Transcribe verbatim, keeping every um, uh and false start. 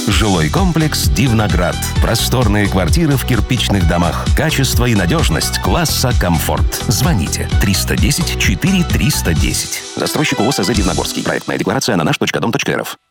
Жилой комплекс «Дивноград». Просторные квартиры в кирпичных домах. Качество и надежность класса «Комфорт». Звоните триста десять четыре триста десять. Застройщик ООО «СЗ Дивногорский». Проектная декларация на наш точка дом точка эр эф.